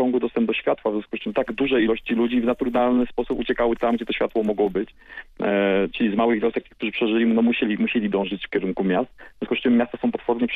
ciągły dostęp do światła, w związku z czym tak duże ilości ludzi w naturalny sposób uciekały tam, gdzie to światło mogło być. Czyli z małych wiosek, którzy przeżyli, no musieli dążyć w kierunku miast. W związku z czym miasta są potwornie